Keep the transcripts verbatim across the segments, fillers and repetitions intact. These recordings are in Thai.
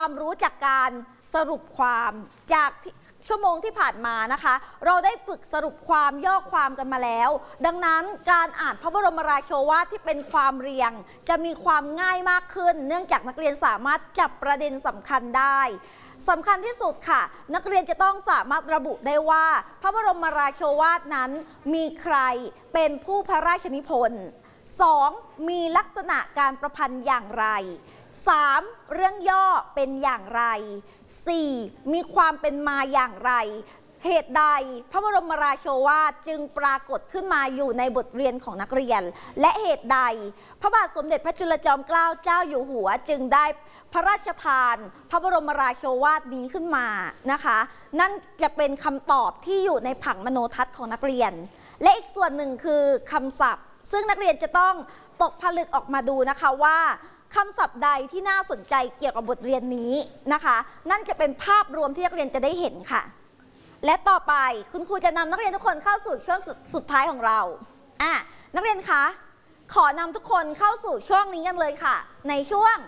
ความรู้จากการสรุปความจากชั่วโมงที่ผ่านมานะคะเราได้ฝึกสรุปความย่อความกันมาแล้วดังนั้นการอ่านพระบรมราโชวาทที่เป็นความเรียงจะมีความง่ายมากขึ้นเนื่องจากนักเรียนสามารถจับประเด็นสำคัญได้สำคัญที่สุดค่ะนักเรียนจะต้องสามารถระบุได้ว่าพระบรมราโชวาทนั้นมีใครเป็นผู้พระราชนิพนธ์ สอง. มีลักษณะการประพันธ์อย่างไร สาม. เรื่องย่อเป็นอย่างไร สี่. มีความเป็นมาอย่างไรเหตุใดพระบรมราโชวาทจึงปรากฏขึ้นมาอยู่ในบทเรียนของนักเรียนและเหตุใดพระบาทสมเด็จพระจุลจอมเกล้าเจ้าอยู่หัวจึงได้พระราชทานพระบรมราโชวาทนี้ขึ้นมานะคะนั่นจะเป็นคำตอบที่อยู่ในผังมโนทัศน์ของนักเรียนและอีกส่วนหนึ่งคือคำศัพท์ซึ่งนักเรียนจะต้องตกผลึกออกมาดูนะคะว่าคำศัพท์ใดที่น่าสนใจเกี่ยวกับบทเรียนนี้นะคะนั่นจะเป็นภาพรวมที่นักเรียนจะได้เห็นค่ะและต่อไปคุณครูจะนำนักเรียนทุกคนเข้าสู่ช่วงสสุดท้ายของเราอ่ะนักเรียนคะขอนำทุกคนเข้าสู่ช่วงนี้กันเลยค่ะในช่วง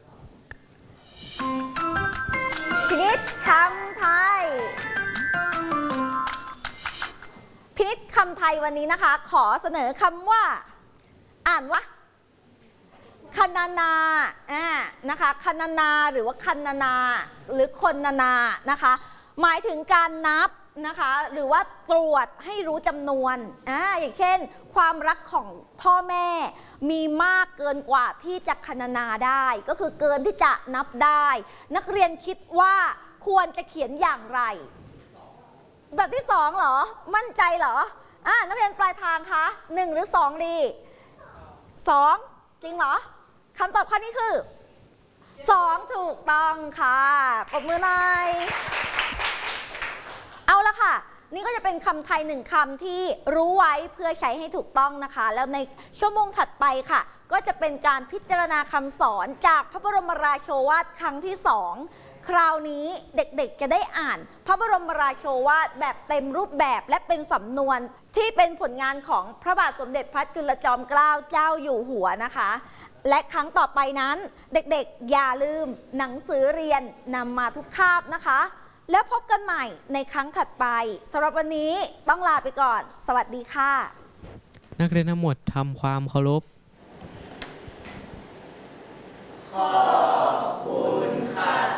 พินิจคำไทยพินิจคำไทยวันนี้นะคะขอเสนอคำว่าอ่านว่าคณนาอ่านะคะคณนาหรือว่าคณนาหรือคนนานานะคะหมายถึงการนับนะคะหรือว่าตรวจให้รู้จำนวนอ่าอย่างเช่นความรักของพ่อแม่มีมากเกินกว่าที่จะคณนาได้ก็คือเกินที่จะนับได้นักเรียนคิดว่าควรจะเขียนอย่างไรแบบที่สองเหรอมั่นใจเหรออ่านักเรียนปลายทางคะหนึ่งหรือสองดีสองจริงเหรอคำตอบข้อนี้คือสองถูกต้องค่ะปรบมือหน่อยเอาละค่ะนี่ก็จะเป็นคำไทยหนึ่งคำที่รู้ไว้เพื่อใช้ให้ถูกต้องนะคะแล้วในชั่วโมงถัดไปค่ะก็จะเป็นการพิจารณาคำสอนจากพระบรมราโชวาทครั้งที่สองคราวนี้เด็กๆจะได้อ่านพระบรมราโชวาทแบบเต็มรูปแบบและเป็นสำนวนที่เป็นผลงานของพระบาทสมเด็จพระจุลจอมเกล้าเจ้าอยู่หัวนะคะและครั้งต่อไปนั้นเด็กๆอย่าลืมหนังสือเรียนนำมาทุกคาบนะคะแล้วพบกันใหม่ในครั้งถัดไปสำหรับวันนี้ต้องลาไปก่อนสวัสดีค่ะนักเรียนทั้งหมดทำความเคารพขอบคุณค่ะ